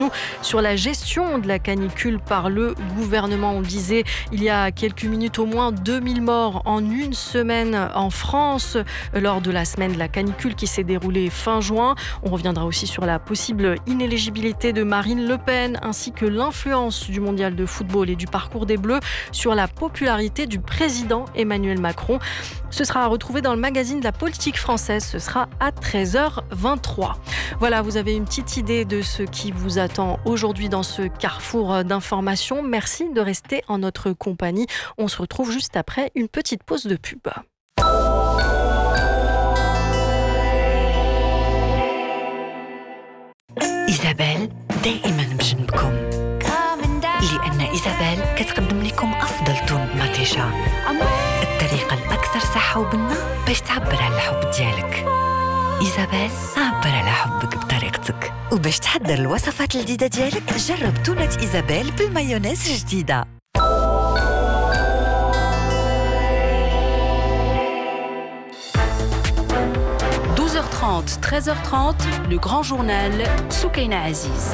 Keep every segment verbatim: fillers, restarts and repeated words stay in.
sur la gestion de la canicule par le gouvernement. On le disait il y a quelques minutes, au moins deux mille morts en une semaine en France lors de la semaine de la canicule qui s'est déroulée fin juin. On reviendra aussi sur la possible inéligibilité de Marine Le Pen ainsi que l'influence du mondial de football et du parcours des Bleus sur la popularité du président Emmanuel Macron. Ce sera à retrouver dans le magazine de la politique française. Ce sera à treize heures vingt-trois. Voilà, vous avez une petite idée de ce qui vous attend aujourd'hui dans ce carrefour d'informations. Merci de rester en notre compagnie. On se retrouve juste après une petite pause de pub. إيزابيل دائما بجنبكم لأن إيزابيل كتقدم لكم أفضل تون ماتيشا، الطريقة الأكثر صحة وبنة باش تعبر على الحب ديالك. إيزابيل عبر على حبك بطريقتك. وباش تحضر الوصفات الجديدة ديالك جرب تونة إيزابيل بالمايونيز الجديدة. douze heures trente, treize heures trente, le grand journal Soukaina Aziz.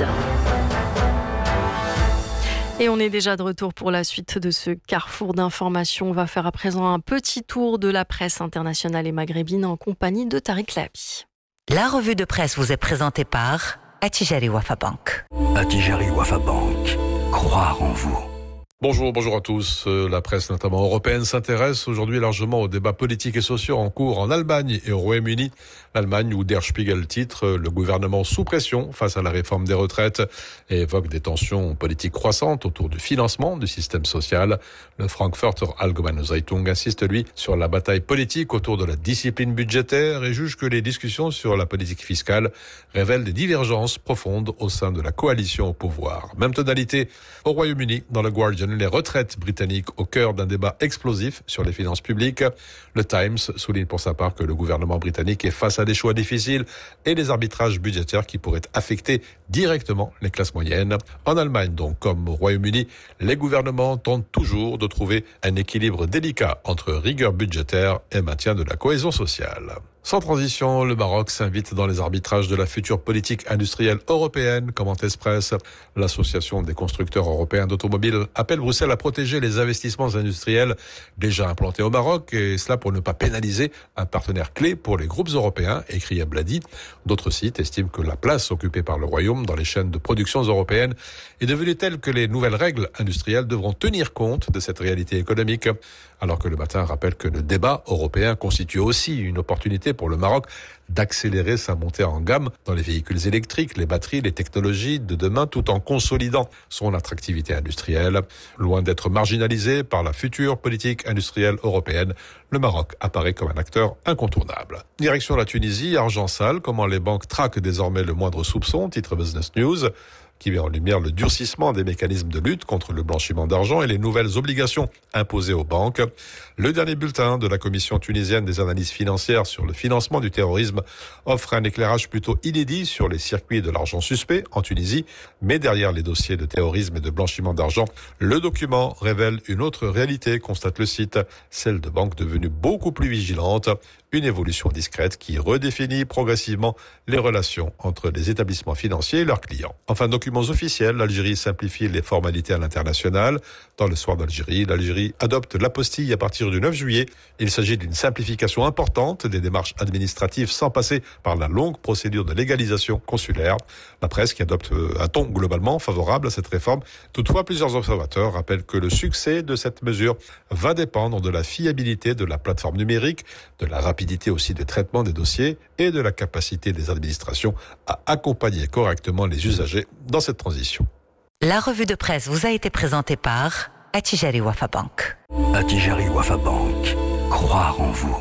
Et on est déjà de retour pour la suite de ce carrefour d'informations. On va faire à présent un petit tour de la presse internationale et maghrébine en compagnie de Tariq Labi. La revue de presse vous est présentée par Attijari Wafa Bank. Attijari Wafa Bank. Croire en vous. Bonjour, bonjour à tous. La presse, notamment européenne, s'intéresse aujourd'hui largement aux débats politiques et sociaux en cours en Allemagne et au Royaume-Uni. L'Allemagne, où Der Spiegel titre « Le gouvernement sous pression face à la réforme des retraites » et évoque des tensions politiques croissantes autour du financement du système social. Le Frankfurter Allgemeine Zeitung insiste, lui, sur la bataille politique autour de la discipline budgétaire et juge que les discussions sur la politique fiscale révèlent des divergences profondes au sein de la coalition au pouvoir. Même tonalité au Royaume-Uni, dans le Guardian. Les retraites britanniques au cœur d'un débat explosif sur les finances publiques. Le Times souligne pour sa part que le gouvernement britannique est face à des choix difficiles et des arbitrages budgétaires qui pourraient affecter directement les classes moyennes. En Allemagne, donc, comme au Royaume-Uni, les gouvernements tentent toujours de trouver un équilibre délicat entre rigueur budgétaire et maintien de la cohésion sociale. Sans transition, le Maroc s'invite dans les arbitrages de la future politique industrielle européenne, commente Express. L'association des constructeurs européens d'automobiles appelle Bruxelles à protéger les investissements industriels déjà implantés au Maroc, et cela pour ne pas pénaliser un partenaire clé pour les groupes européens, écrit Abladi. D'autres sites estiment que la place occupée par le Royaume dans les chaînes de production européennes est devenue telle que les nouvelles règles industrielles devront tenir compte de cette réalité économique. Alors que le Matin rappelle que le débat européen constitue aussi une opportunité pour le Maroc d'accélérer sa montée en gamme dans les véhicules électriques, les batteries, les technologies de demain, tout en consolidant son attractivité industrielle. Loin d'être marginalisé par la future politique industrielle européenne, le Maroc apparaît comme un acteur incontournable. Direction la Tunisie, argent sale, comment les banques traquent désormais le moindre soupçon, titre Business News, qui met en lumière le durcissement des mécanismes de lutte contre le blanchiment d'argent et les nouvelles obligations imposées aux banques. Le dernier bulletin de la Commission tunisienne des analyses financières sur le financement du terrorisme offre un éclairage plutôt inédit sur les circuits de l'argent suspect en Tunisie, mais derrière les dossiers de terrorisme et de blanchiment d'argent, le document révèle une autre réalité, constate le site, celle de banques devenues beaucoup plus vigilantes, une évolution discrète qui redéfinit progressivement les relations entre les établissements financiers et leurs clients. Enfin, documents officiels, l'Algérie simplifie les formalités à l'international. Dans le soir d'Algérie, l'Algérie adopte l'apostille à partir du neuf juillet. Il s'agit d'une simplification importante des démarches administratives sans passer par la longue procédure de légalisation consulaire. La presse qui adopte un ton globalement favorable à cette réforme. Toutefois, plusieurs observateurs rappellent que le succès de cette mesure va dépendre de la fiabilité de la plateforme numérique, de la rapidité aussi de traitement des dossiers et de la capacité des administrations à accompagner correctement les usagers dans cette transition. La revue de presse vous a été présentée par Attijari Wafa Bank. Attijari Wafa Bank. Croire en vous.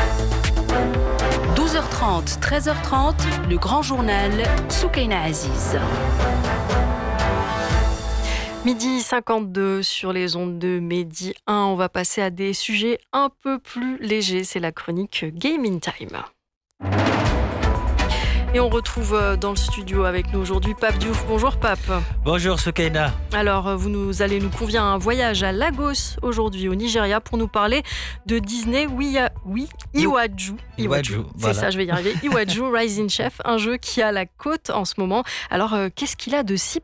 douze heures trente, treize heures trente, le grand journal Soukaina Aziz. Midi cinquante-deux sur les ondes de Medi un. On va passer à des sujets un peu plus légers. C'est la chronique Gaming Time. Et on retrouve dans le studio avec nous aujourd'hui Pape Diouf. Bonjour Pape. Bonjour Soukaina. Alors vous nous allez nous convier à un voyage à Lagos aujourd'hui au Nigeria pour nous parler de Disney Oui, Iwaju. Iwaju, C'est voilà. ça, je vais y arriver. Iwaju Rising Chef, un jeu qui a la cote en ce moment. Alors, euh, qu'est-ce qu'il a de si